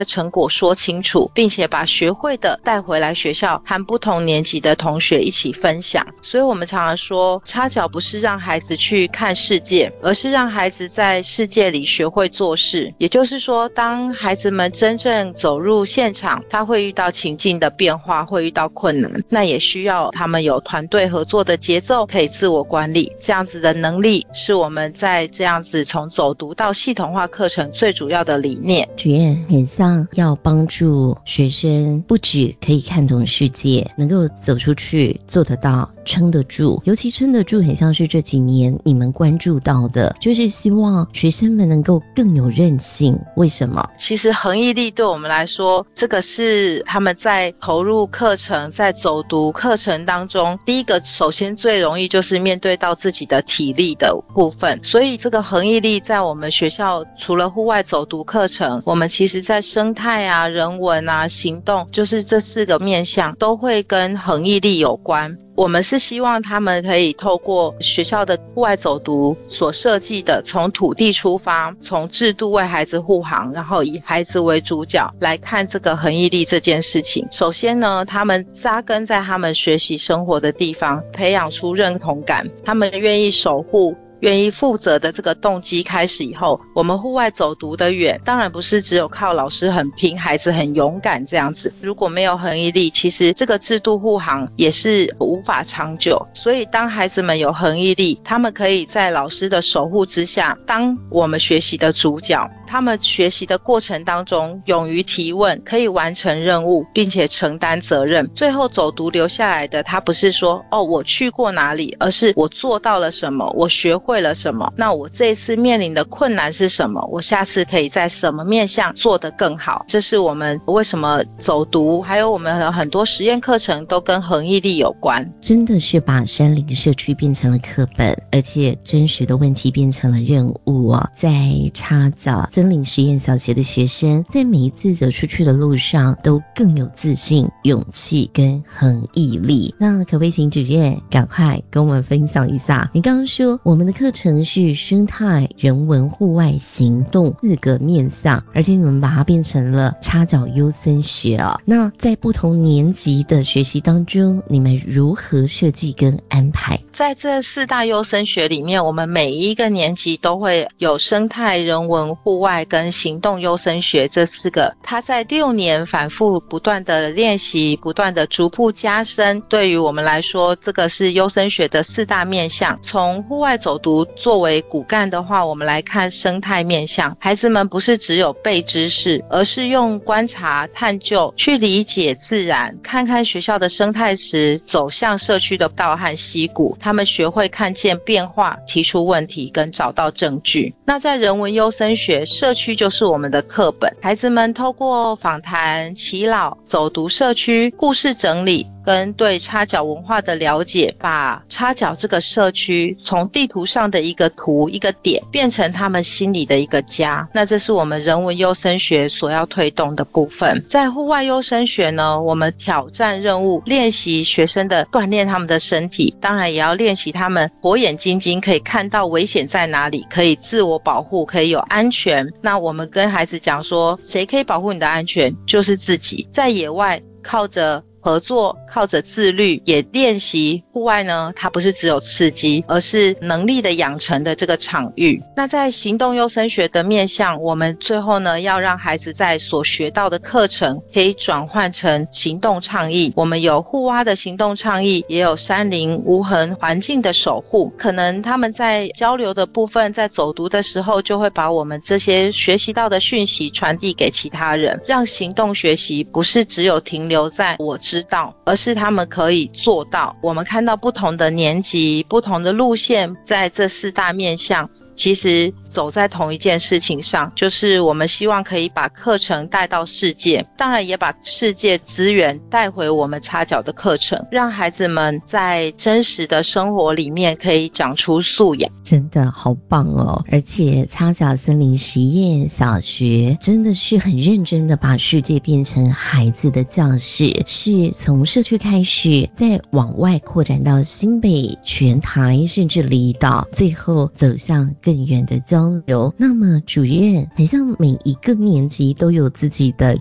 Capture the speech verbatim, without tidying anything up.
的成果说清楚，并且把学会的带回来学校和不同年级的同学一起分享。所以我们常常说，插脚不是让孩子去看世界，而是让孩子在世界里学会做事。也就是说，当孩子们真正走入现场，他会遇到情境的变化，会遇到困难，那也需要他们有团队合作的节奏，可以自我管理，这样子的能力是我们在这样子从走读到系统化课程最主要的理念。 主任很像要帮助学生不只可以看懂世界，能够走出去，做得到，撑得住。尤其撑得住很像是这几年你们关注到的，就是希望学生们能够更有韧性。为什么？ 其实恒毅力对我们来说，这个是他们在投入课程，在走读课程当中，第一个首先最容易就是面对到自己的体力的部分。所以这个恒毅力在我们学校除了户外走读课程，我们其实在生态啊、人文啊、行动，就是这四个面向都会跟恒毅力有关。我们是希望他们可以透过学校的户外走读所设计的，从土地出发，从制度为孩子护航，然后以孩子为主角来看这个恒毅力这件事情。首先呢，他们扎根在他们学习生活的地方，培养出认同感，他们愿意守护愿意负责的这个动机开始以后，我们户外走读的远，当然不是只有靠老师很拼，孩子很勇敢这样子。如果没有恒毅力，其实这个制度护航也是无法长久。所以当孩子们有恒毅力，他们可以在老师的守护之下，当我们学习的主角。他们学习的过程当中勇于提问，可以完成任务，并且承担责任。最后走读留下来的，他不是说哦我去过哪里，而是我做到了什么，我学会了什么，那我这一次面临的困难是什么，我下次可以在什么面向做得更好。这是我们为什么走读，还有我们的很多实验课程都跟恒毅力有关。 真的是把山林社区变成了课本，而且真实的问题变成了任务哦。在插脚森林实验小学的学生，在每一次走出去的路上都更有自信、勇气跟恒毅力。那可不可以请主任赶快跟我们分享一下，你刚刚说我们的课程是生态、人文、户外、行动四个面向，而且你们把它变成了插脚优森学啊。那在不同年级的学习当中，你们如何设计跟安排？ 在这四大优森学里面，我们每一个年级都会有生态、人文、户外跟行动优森学这四个，它在六年反复不断的练习，不断的逐步加深。对于我们来说，这个是优森学的四大面向。从户外走读作为骨干的话，我们来看生态面向。孩子们不是只有背知识，而是用观察、探究去理解自然，看看学校的生态时，走向社区的道和溪谷，他们学会看见变化，提出问题跟找到证据。那在人文优森学，社区就是我们的课本，孩子们透过访谈、耆老、走读社区、故事整理跟对插脚文化的了解，把插脚这个社区从地图上的一个图一个点变成他们心里的一个家。那这是我们人文优生学所要推动的部分。在户外优生学呢，我们挑战任务，练习学生的锻炼他们的身体，当然也要练习他们火眼金睛，可以看到危险在哪里，可以自我保护，可以有安全。那我们跟孩子讲说，谁可以保护你的安全？就是自己。在野外靠着合作，靠着自律，也练习户外呢，它不是只有刺激，而是能力的养成的这个场域。那在行动优生学的面向，我们最后呢，要让孩子在所学到的课程可以转换成行动倡议。我们有户蛙的行动倡议，也有山林无痕环境的守护。可能他们在交流的部分，在走读的时候，就会把我们这些学习到的讯息传递给其他人，让行动学习不是只有停留在我知道，而是他们可以做到。我们看到不同的年级、不同的路线，在这四大面向其实走在同一件事情上，就是我们希望可以把课程带到世界，当然也把世界资源带回我们插脚的课程，让孩子们在真实的生活里面可以长出素养。 真的好棒哦！而且插脚森林实验小学真的是很认真的把世界变成孩子的教室，是从社区开始，再往外扩展到新北、全台甚至离岛，最后走向更远的教交流。那么主任，很像每一个年级都有自己的